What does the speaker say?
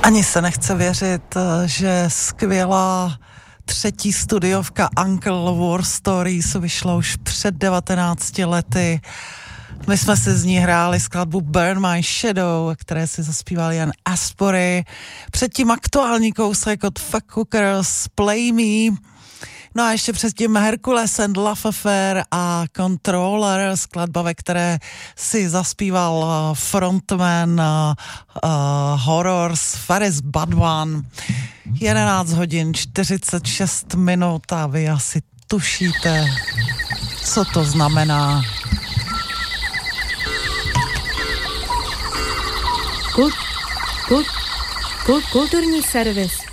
Ani se nechce věřit, že skvělá třetí studiovka Uncle War Stories vyšla už před 19 lety. My jsme si z ní hráli skladbu Burn My Shadow, které si zaspíval Jan Asbury. Předtím aktuální kousek od Fuck Cookers Play Me. No a ještě předtím Hercules and Love Affair a Controller, skladba, ve které si zaspíval frontman Horrors Faris Badwan. 11 hodin 46 minut a vy asi tušíte, co to znamená. Kulturní servis.